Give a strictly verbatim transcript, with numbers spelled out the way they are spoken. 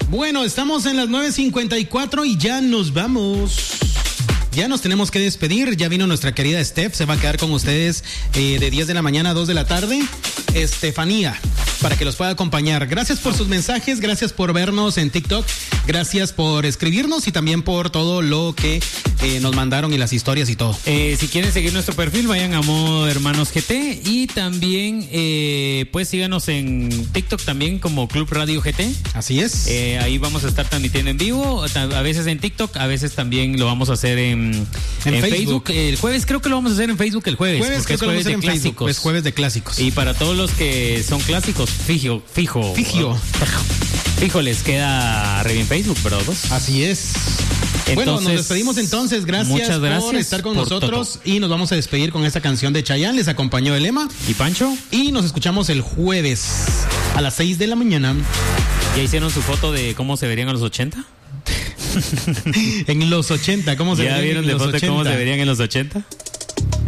Bueno, estamos en las nueve cincuenta y cuatro y ya nos vamos. Ya nos tenemos que despedir. Ya vino nuestra querida Steph. Se va a quedar con ustedes eh, de diez de la mañana a dos de la tarde. Estefanía, para que los pueda acompañar. Gracias por sus mensajes. Gracias por vernos en TikTok. Gracias por escribirnos y también por todo lo que eh, nos mandaron y las historias y todo. Eh, si quieren seguir nuestro perfil, vayan a Modo Hermanos G T y también eh, pues síganos en TikTok también como Club Radio G T. Así es. Eh, ahí vamos a estar transmitiendo en vivo, a veces en TikTok, a veces también lo vamos a hacer en, en, en Facebook. Facebook. El jueves creo que lo vamos a hacer en Facebook el jueves. Jueves porque creo es jueves que lo vamos a hacer de en clásicos. Facebook. Es jueves de clásicos. Y para todos los que son clásicos, fijo, fijo. Fijo. Fijo, les queda re bien Facebook, bro. Así es. Entonces, bueno, nos despedimos entonces. Gracias, muchas gracias por estar con por nosotros. todo. Y nos vamos a despedir con esta canción de Chayanne. Les acompañó Elema y Pancho. Y nos escuchamos el jueves a las seis de la mañana. ¿Ya hicieron su foto de cómo se verían a los ochenta? En los ochenta, ¿cómo se ¿Ya verían vieron en de los foto ochenta? cómo se verían en los ochenta?